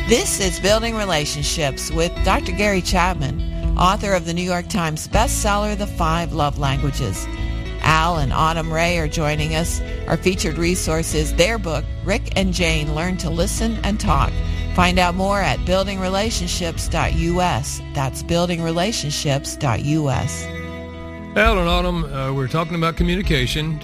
This is Building Relationships with Dr. Gary Chapman, author of the New York Times bestseller, The 5 Love Languages. Al and Autumn Ray are joining us. Our featured resource is their book, Rick and Jane Learn to Listen and Talk. Find out more at buildingrelationships.us. That's buildingrelationships.us. Al and Autumn, we're talking about communication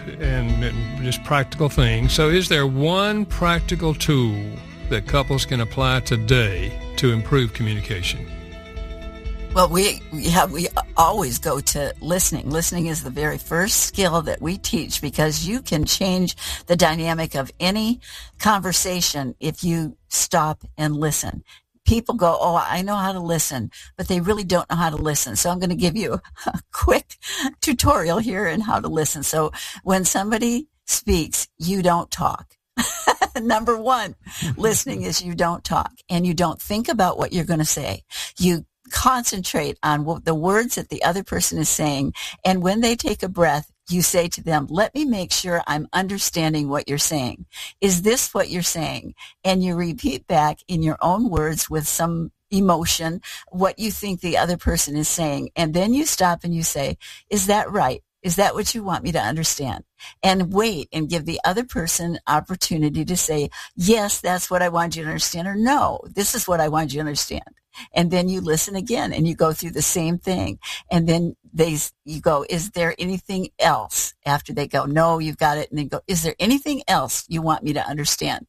and just practical things. So is there one practical tool that couples can apply today to improve communication? Well, we always go to listening. Listening is the very first skill that we teach, because you can change the dynamic of any conversation if you stop and listen. People go, oh, I know how to listen, but they really don't know how to listen. So I'm going to give you a quick tutorial here in how to listen. So when somebody speaks, you don't talk. Number one, listening is you don't talk, and you don't think about what you're going to say. You concentrate on the words that the other person is saying. And when they take a breath, you say to them, let me make sure I'm understanding what you're saying. Is this what you're saying? And you repeat back in your own words with some emotion what you think the other person is saying. And then you stop and you say, is that right? Is that what you want me to understand? And wait and give the other person opportunity to say, yes, that's what I want you to understand, or no, this is what I want you to understand. And then you listen again and you go through the same thing. And then you go, is there anything else? After they go, no, you've got it. And then go, is there anything else you want me to understand?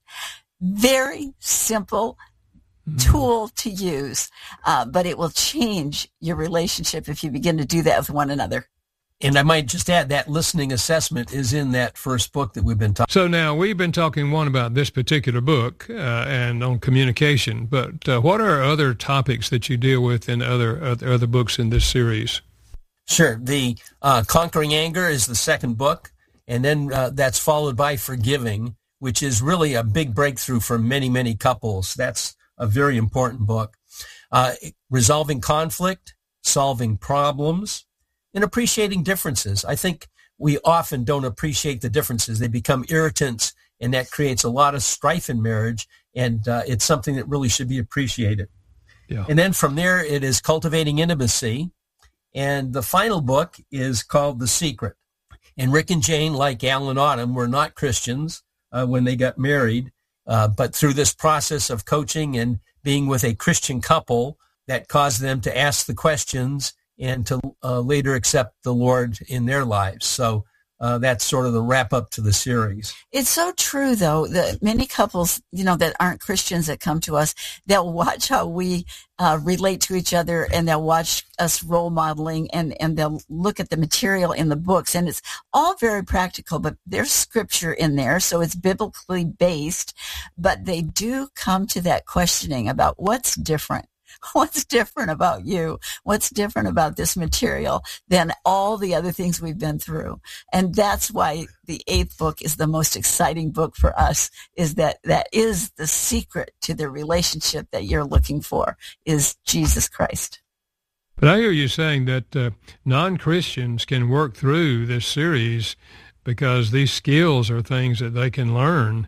Very simple tool to use, but it will change your relationship if you begin to do that with one another. And I might just add that listening assessment is in that first book that we've been talking. So now we've been talking one about this particular book and on communication, but what are other topics that you deal with in other books in this series? Sure. The Conquering Anger is the second book, and then that's followed by Forgiving, which is really a big breakthrough for many, many couples. That's a very important book. Resolving Conflict, Solving Problems, and Appreciating Differences. I think we often don't appreciate the differences. They become irritants, and that creates a lot of strife in marriage, and it's something that really should be appreciated. Yeah. And then from there, it is Cultivating Intimacy, and the final book is called The Secret. And Rick and Jane, like Al and Autumn, were not Christians when they got married, but through this process of coaching and being with a Christian couple, that caused them to ask the questions and to later accept the Lord in their lives. So that's sort of the wrap up to the series. It's so true, though, that many couples, that aren't Christians that come to us, they'll watch how we relate to each other, and they'll watch us role modeling, and they'll look at the material in the books. And it's all very practical, but there's scripture in there, so it's biblically based. But they do come to that questioning about what's different. What's different about you? What's different about this material than all the other things we've been through? And that's why the 8th book is the most exciting book for us, is that is the secret to the relationship that you're looking for, is Jesus Christ. But I hear you saying that non-Christians can work through this series because these skills are things that they can learn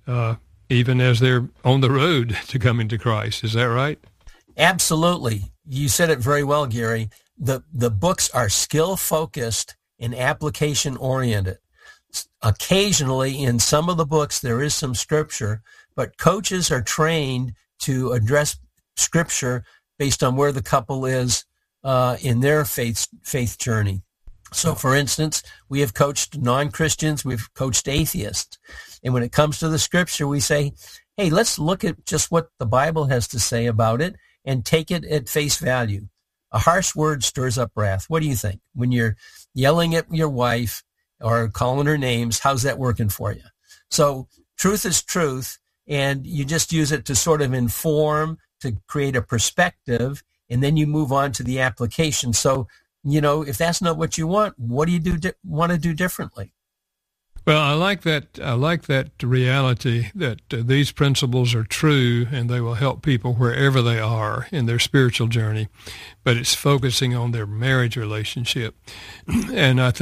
even as they're on the road to coming to Christ. Is that right? Absolutely. You said it very well, Gary. The books are skill-focused and application-oriented. Occasionally, in some of the books, there is some scripture, but coaches are trained to address scripture based on where the couple is in their faith journey. So, for instance, we have coached non-Christians, we've coached atheists. And when it comes to the scripture, we say, hey, let's look at just what the Bible has to say about it and take it at face value. A harsh word stirs up wrath. What do you think? When you're yelling at your wife or calling her names, how's that working for you? So truth is truth, and you just use it to sort of inform, to create a perspective, and then you move on to the application. So, if that's not what you want, what do you want to do differently? Well, I like that reality that these principles are true and they will help people wherever they are in their spiritual journey, but it's focusing on their marriage relationship. And I think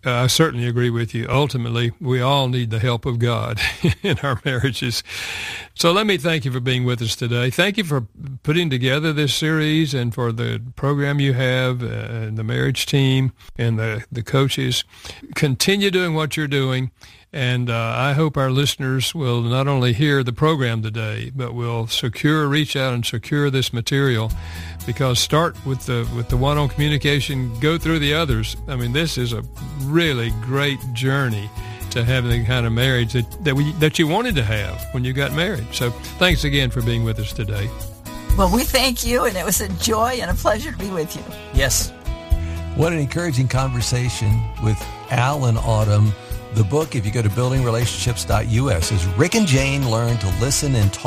I certainly agree with you. Ultimately, we all need the help of God in our marriages. So let me thank you for being with us today. Thank you for putting together this series and for the program you have, and the marriage team and the coaches. Continue doing what you're doing. And I hope our listeners will not only hear the program today, but will reach out and secure this material, because start with the one on communication, go through the others. I mean, this is a really great journey to having the kind of marriage that you wanted to have when you got married. So thanks again for being with us today. Well, we thank you, and it was a joy and a pleasure to be with you. Yes. What an encouraging conversation with Al and Autumn. The book, if you go to buildingrelationships.us, is Rick and Jane Learn to Listen and Talk.